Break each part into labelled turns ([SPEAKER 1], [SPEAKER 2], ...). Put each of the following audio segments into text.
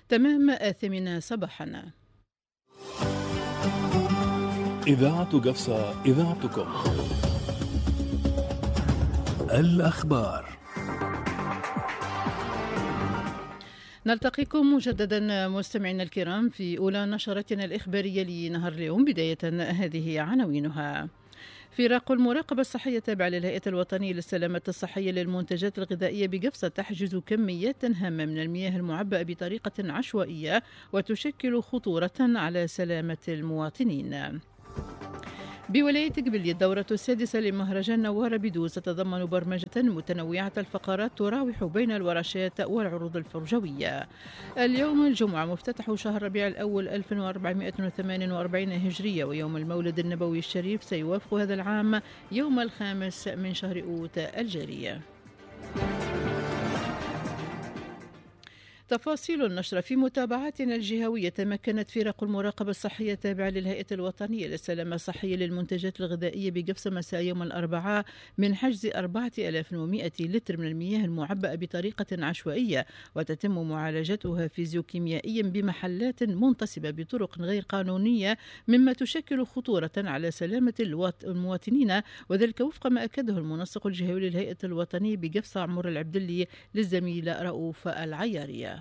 [SPEAKER 1] تمام 8 صباحا.
[SPEAKER 2] إذاعة قفصة، إذاعتكم. الأخبار.
[SPEAKER 1] نلتقيكم مجددا مستمعينا الكرام في أولى نشرتنا الإخبارية لنهار اليوم. بداية هذه عناوينها. فرق المراقبة الصحية التابعة للهيئة الوطنية للسلامة الصحية للمنتجات الغذائية بقفصة تحجز كميات هامة من المياه المعبأة بطريقة عشوائية وتشكل خطورة على سلامة المواطنين. بولاية قبلية الدورة السادسة لمهرجان نوار بدوز تتضمن برمجة متنوعة الفقرات تراوح بين الورشات والعروض الفرجوية. اليوم الجمعة مفتتح شهر ربيع الأول 1448 هجرية، ويوم المولد النبوي الشريف سيوافق هذا العام يوم الخامس من شهر أوت الجارية. تفاصيل النشرة. في متابعاتنا الجهوية تمكنت فرق المراقبة الصحية التابعة للهيئة الوطنية للسلامة الصحية للمنتجات الغذائية بقفصة مساء يوم الأربعاء من حجز 4100 لتر من المياه المعبأة بطريقة عشوائية وتتم معالجتها فيزيوكيميائيا بمحلات منتسبة بطرق غير قانونية، مما تشكل خطورة على سلامة المواطنين، وذلك وفق ما أكده المنسق الجهوي للهيئة الوطنية بقفصة عمر العبدلي للزميلة رؤوف العيارية.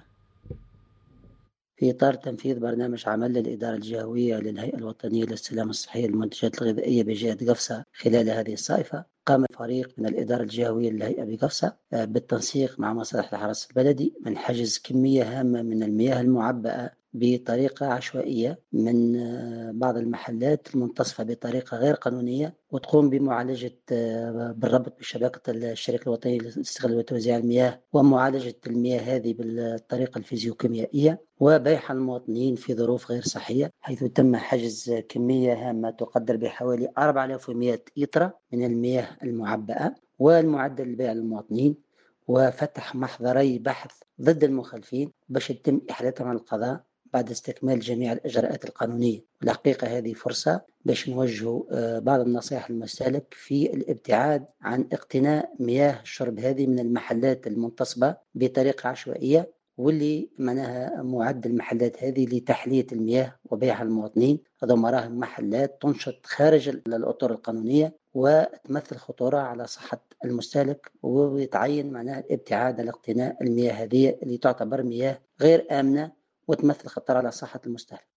[SPEAKER 3] في إطار تنفيذ برنامج عمل للإدارة الجهوية للهيئة الوطنية للسلامة الصحية للمنتجات الغذائية بجهة قفصة خلال هذه الصائفة، قام فريق من الإدارة الجهوية للهيئة بقفصة بالتنسيق مع مصلحة الحرس البلدي من حجز كمية هامة من المياه المعبأة بطريقة عشوائية من بعض المحلات المنتصفة بطريقة غير قانونية، وتقوم بمعالجة بالربط بشبكة الشركة الوطنية لاستغلال وتوزيع المياه ومعالجة المياه هذه بالطريقة الفيزيوكيميائية وبيعها المواطنين في ظروف غير صحية، حيث تم حجز كمية هامة تقدر بحوالي 4100 لتر من المياه المعبأة والمعدل للبيع للمواطنين، وفتح محضري بحث ضد المخالفين باش يتم إحالتهم على القضاء بعد استكمال جميع الإجراءات القانونية. والحقيقة هذه فرصة باش نوجه بعض النصائح للمستهلك في الابتعاد عن اقتناء مياه الشرب هذه من المحلات المنتصبة بطريقة عشوائية، واللي معناها معد المحلات هذه لتحلية المياه وبيعها للمواطنين. هذا مراهم محلات تنشط خارج الأطر القانونية وتمثل خطورة على صحة المستهلك، ويتعين معناها الابتعاد عن اقتناء المياه هذه اللي تعتبر مياه غير آمنة وتمثل خطر على صحة المستهلك.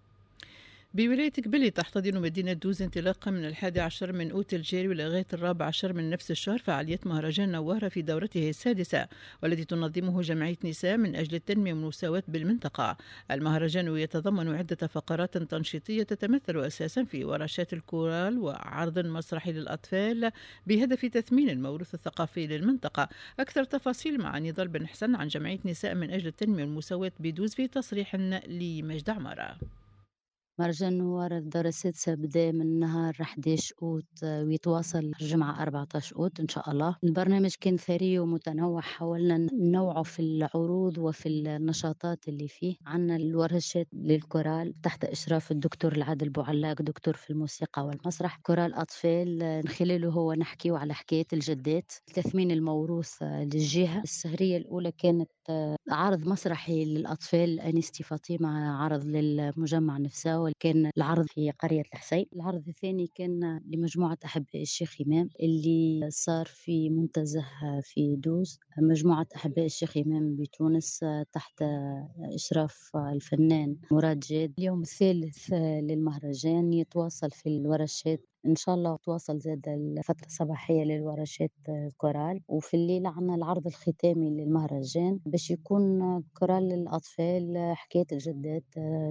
[SPEAKER 1] بولاية قبلي تحتضن مدينة دوز انطلاقا من 11 من أوت الجاري ولغاية 14 من نفس الشهر فعالية مهرجان نوارة في دورته السادسة، والذي تنظمه جمعية نساء من أجل التنمية والمساواة بالمنطقة. المهرجان يتضمن عدة فقرات تنشيطية تتمثل أساسا في ورشات الكورال وعرض مسرحي للأطفال بهدف تثمين الموروث الثقافي للمنطقة. أكثر تفاصيل مع نضال بن حسن عن جمعية نساء من أجل التنمية والمساواة بدوز في تصريح لمجد عمارة.
[SPEAKER 4] مهرجان نوار الدورة السادسة بدأ من نهار 11 أوت ويتواصل الجمعة 14 أوت إن شاء الله. البرنامج كان ثري ومتنوع، حاولنا ننوعه في العروض وفي النشاطات اللي فيه. عنا الورشات للكورال تحت إشراف الدكتور العادل بوعلاق، دكتور في الموسيقى والمسرح. كورال أطفال من خلاله هو نحكيه على حكاية الجدات، تثمين الموروث للجهة. السهرية الأولى كانت عرض مسرحي للأطفال أنستي فاطمة، عرض للمجمع نفسه، وكان العرض في قرية الحسين. العرض الثاني كان لمجموعة أحباء الشيخ إمام اللي صار في منتزه في دوز. مجموعة أحباء الشيخ إمام بتونس تحت إشراف الفنان مراد جاد. اليوم الثالث للمهرجان يتواصل في الورشات إن شاء الله، تواصل زاد الفترة الصباحية للورشات كورال، وفي الليل عنا العرض الختامي للمهرجان باش يكون كورال للأطفال حكاية الجدات.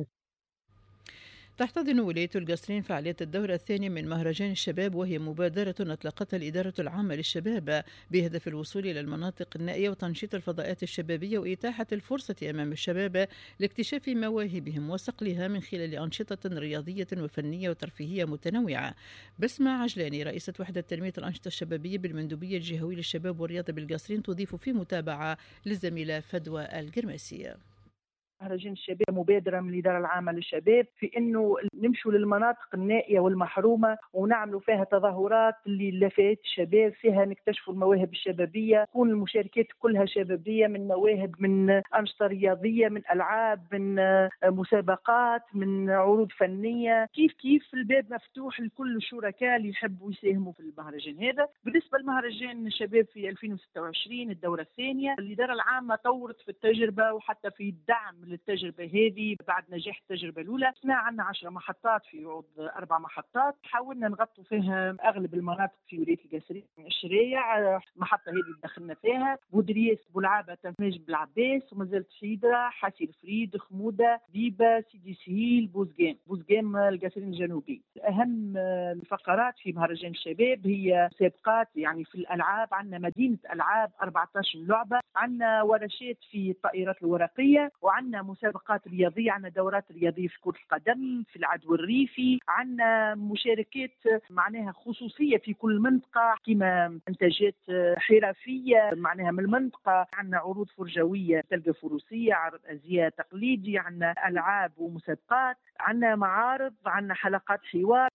[SPEAKER 1] تحتضن ولاية القصرين فعالية الدورة الثانية من مهرجان الشباب، وهي مبادرة أطلقتها الإدارة العامة للشباب بهدف الوصول إلى المناطق النائية وتنشيط الفضاءات الشبابية وإتاحة الفرصة أمام الشباب لاكتشاف مواهبهم وصقلها من خلال أنشطة رياضية وفنية وترفيهية متنوعة. بسمة عجلاني رئيسة وحدة تنمية الأنشطة الشبابية بالمندوبية الجهوية للشباب والرياضة بالقصرين تضيف في متابعة للزميلة فدوى القرماسية.
[SPEAKER 5] مهرجان الشباب مبادرة من الإدارة العامة للشباب في أنه نمشوا للمناطق النائية والمحرومة ونعملوا فيها تظاهرات للافات الشباب، فيها نكتشفوا المواهب الشبابية، تكون المشاركات كلها شبابية، من مواهب، من أنشطة رياضية، من ألعاب، من مسابقات، من عروض فنية. كيف الباب مفتوح لكل الشركاء اللي يحبوا يساهموا في المهرجان هذا. بالنسبة لمهرجان الشباب في 2026 الدورة الثانية، الإدارة العامة طورت في التجربة وحتى في الدعم للتجربة هذه بعد نجاح التجربة الأولى. احنا عندنا 10 محطات في عوض 4 محطات، حاولنا نغطوا فيها أغلب المناطق في ولاية القصرين. الشريع محطة هذه دخلنا فيها، بودرياس، بولعابة، تماج بالعباس، ومازالت حيدرة، حاسي الفريد، خمودة، ديبة، سيدي سهيل، بوزقام القصرين الجنوبي. أهم الفقرات في مهرجان الشباب هي مسابقات يعني في الألعاب، عندنا مدينة ألعاب 14 لعبة، عندنا ورشات في الطائرات الورقية، وعندنا مسابقات رياضية، عندنا دورات رياضية في كرة القدم، في العدو الريفي، عندنا مشاركات معناها خصوصية في كل منطقة كما إنتاجات حرفية معناها من المنطقة، عندنا عروض فرجوية، تلقى فروسية، عرض أزياء تقليدي، عندنا ألعاب ومسابقات، عندنا معارض، عندنا حلقات حوار.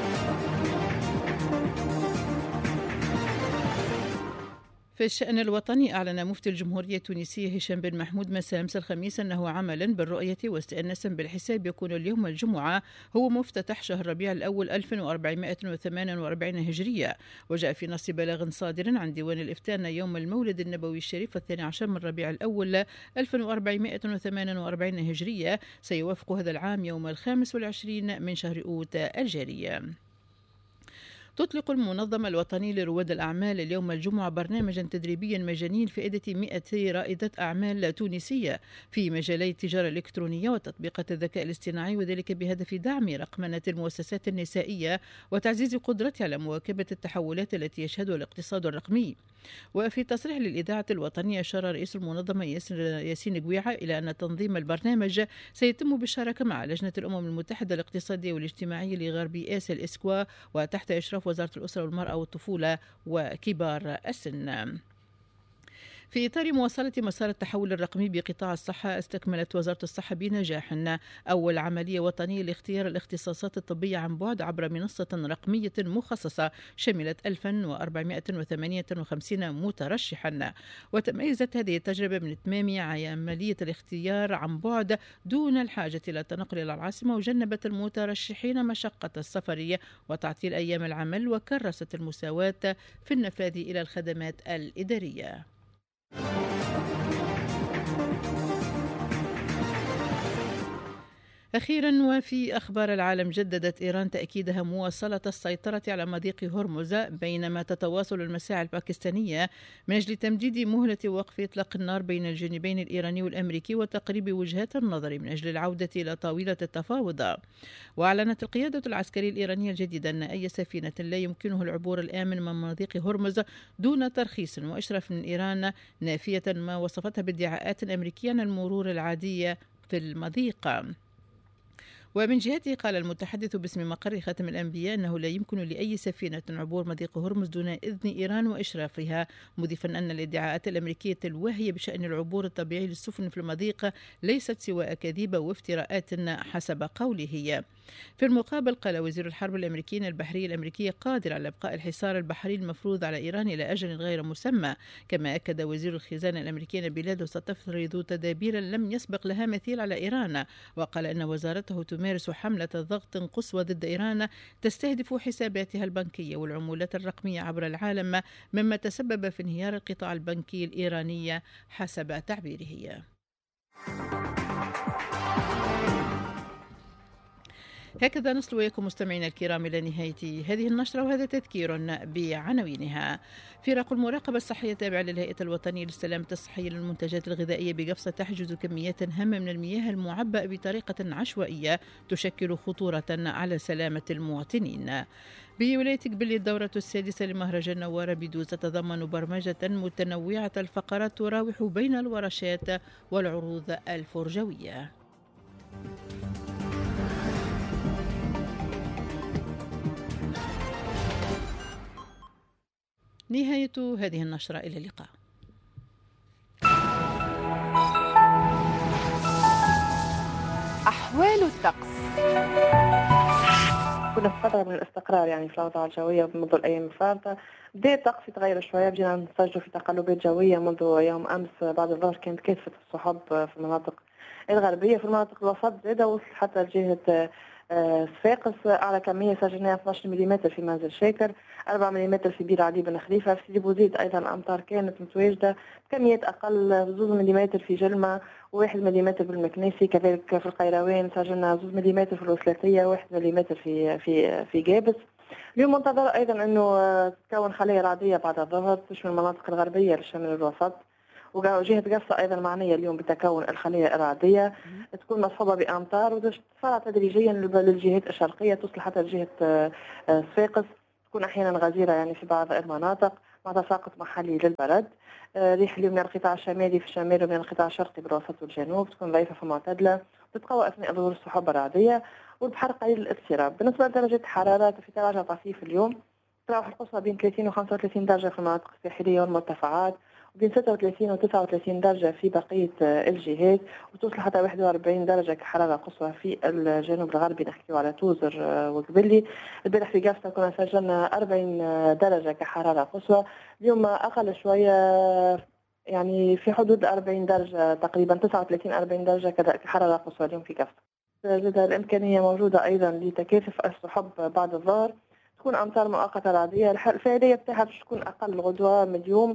[SPEAKER 1] في الشأن الوطني، أعلن مفتي الجمهورية التونسية هشام بن محمود مساء أمس الخميس أنه عملا بالرؤية واستئناسا بالحساب يكون اليوم الجمعة هو مفتتح شهر ربيع الأول 1448 هجرية. وجاء في نص بلاغ صادر عن ديوان الإفتاء أن يوم المولد النبوي الشريف 12 من ربيع الأول 1448 هجرية سيوافق هذا العام يوم 25 من شهر أوت الجاري. تطلق المنظمة الوطنية لرواد الأعمال اليوم الجمعة برنامجا تدريبيا مجانيا لفائدة 100 رائدة أعمال تونسية في مجالي التجارة الإلكترونية وتطبيقات الذكاء الاصطناعي، وذلك بهدف دعم رقمنة المؤسسات النسائية وتعزيز قدرتها على مواكبة التحولات التي يشهدها الاقتصاد الرقمي. وفي تصريح للإذاعة الوطنية أشار رئيس المنظمة ياسين قويعة إلى أن تنظيم البرنامج سيتم بالشراكة مع لجنة الأمم المتحدة الاقتصادية والاجتماعية لغرب آسيا الإسكوا، وتحت إشراف وزارة الأسرة والمرأة والطفولة وكبار السن. في إطار مواصلة مسار التحول الرقمي بقطاع الصحة، استكملت وزارة الصحة بنجاح أول عملية وطنية لاختيار الاختصاصات الطبية عن بعد عبر منصة رقمية مخصصة شملت 1458 مترشحا. وتميزت هذه التجربة من إتمام عملية الاختيار عن بعد دون الحاجة إلى التنقل إلى العاصمة، وجنبت المترشحين مشقة السفر وتعطيل أيام العمل، وكرست المساواة في النفاذ إلى الخدمات الإدارية. أخيرا، وفي أخبار العالم، جددت إيران تأكيدها مواصلة السيطرة على مضيق هرمز، بينما تتواصل المساعي الباكستانية من أجل تمديد مهلة وقف إطلاق النار بين الجانبين الإيراني والأمريكي وتقريب وجهات النظر من أجل العودة إلى طاولة التفاوض. وأعلنت القيادة العسكرية الإيرانية الجديدة أن أي سفينة لا يمكنه العبور الآمن من مضيق هرمز دون ترخيص وإشراف من إيران، نافية ما وصفتها بادعاءات أمريكية عن المرور العادي في المضيق. ومن جهته قال المتحدث باسم مقر خاتم الأنبياء أنه لا يمكن لأي سفينة عبور مضيق هرمز دون إذن إيران وإشرافها، مضيفا أن الادعاءات الأمريكية الواهية بشأن العبور الطبيعي للسفن في المضيق ليست سوى أكاذيب وافتراءات حسب قوله. في المقابل، قال وزير الحرب الأمريكي البحرية الأمريكية قادر على إبقاء الحصار البحري المفروض على إيران إلى أجل غير مسمى. كما أكد وزير الخزانة الأمريكي أن بلاده ستفرض تدابير لم يسبق لها مثيل على إيران، وقال أن وزارته تمارس حملة ضغط قصوى ضد إيران تستهدف حساباتها البنكية والعمولات الرقمية عبر العالم، مما تسبب في انهيار القطاع البنكي الإيراني حسب تعبيره. هكذا نصل وياكم مستمعينا الكرام إلى نهاية هذه النشرة، وهذا تذكير بعناوينها. فرق المراقبة الصحية التابعة للهيئة الوطنية للسلامة الصحية للمنتجات الغذائية بقفصة تحجز كميات هامة من المياه المعبأة بطريقة عشوائية تشكل خطورة على سلامة المواطنين. بولاية قبلي، الدورة السادسة لمهرجان نوار بدوز تتضمن برمجة متنوعة الفقرات تراوح بين الورشات والعروض الفرجوية. نهاية هذه النشرة، إلى اللقاء.
[SPEAKER 6] الطقس.
[SPEAKER 7] كنا في فترة من الاستقرار يعني في الأوضاع الجوية منذ الأيام الفارطة. بدأ الطقس يتغير شوية، بدينا نسجل في تقلبات جوية منذ يوم أمس. بعد الظهر كانت كثفة السحب في المناطق الغربية، في المناطق الوسط زادة وصل حتى لجهة صفاقس. أعلى كمية سجلناها 12 ملم في منزل شاكر، 4 ملم في بير علي بن خليفة. في سيدي بوزيد أيضا الأمطار كانت متواجدة كميات أقل، 2 ملم في جلمة و1 ملم بالمكنيسي. كذلك في القيروان سجلنا 2 ملم في الوسلاتية، 1 ملم في جابس. اليوم منتظر أيضا أنه تتكون خلية رعدية بعد الظهر تشمل المناطق الغربية للشمال الوسط، وجهة قفصة أيضا معنية اليوم بتكون الخلية الرعدية، تكون مصحوبة بأمطار وتتفرع تدريجيا للجهات الشرقية توصل حتى لجهة صفاقس، تكون أحيانا غزيرة يعني في بعض المناطق مع تساقط محلي للبرد. ريح اليوم من القطاع الشمالي في الشمال ومن القطاع الشرقي بالوسط والجنوب تكون ضعيفة فمعتدلة، تتقوى أثناء ظهور السحب الرعدية، والبحر قليل الاضطراب. بالنسبة لدرجة الحرارة في تراجع طفيف اليوم، تراوح القصوى بين 30 و 35 درجة في المناطق الساحلية والمرتفعات، وبين 36 و 39 درجة في بقية الجهات، وتوصل حتى 41 درجة كحرارة قصوى في الجنوب الغربي. نحكيو على توزر وقبلي. البارح في قفصة كنا سجلنا 40 درجة كحرارة قصوى، اليوم أقل شوية يعني في حدود 40 درجة تقريبا، 39 40 درجة كحرارة قصوى اليوم في قفصة. زاد الإمكانية موجودة أيضا لتكاثف السحب بعد الظهر، تكون أمطار مؤقتة رعدية. الفعالية بتاعها باش تكون أقل غدوة من اليوم،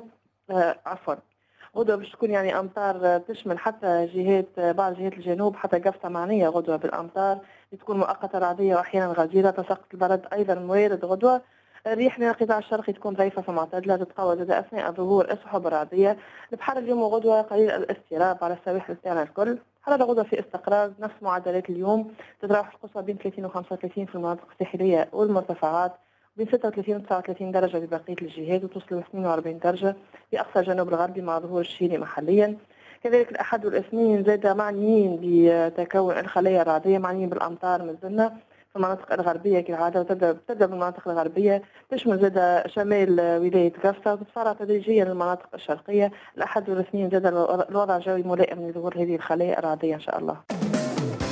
[SPEAKER 7] غدوة باش تكون يعني أمطار تشمل حتى بعض جهات الجنوب، حتى قفصة معنية غدوة بالأمطار تكون مؤقتة رعدية وأحيانا غزيرة. تساقط البرد أيضا وارد غدوة. الريح من القطاع الشرقي تكون ضعيفة فمعتدلة، تتقوى زاد أثناء ظهور السحب الرعدية. البحر اليوم وغدوة قليل الاضطراب على السواحل تاعنا الكل، حرارة غدوة في استقرار نفس معدلات اليوم، تتراوح القصوى بين 30 و 35 في المناطق الساحلية والمرتفعات، بين 36 و 39 درجة ببقية الجهات، وتصل ل 42 درجة في أقصى الجنوب الغربي مع ظهور الشيلي محليا. كذلك الأحد والاثنين زاد معنيين بتكون الخلايا الرعدية، معنيين بالأمطار مازلنا في المناطق الغربية كالعادة، وتبدأ بالمناطق الغربية تشمل زاد شمال ولاية قفصة وتتفرع تدريجيا للمناطق الشرقية. الأحد والاثنين زاد الوضع الجوي ملائم لظهور هذه الخلايا الرعدية إن شاء الله.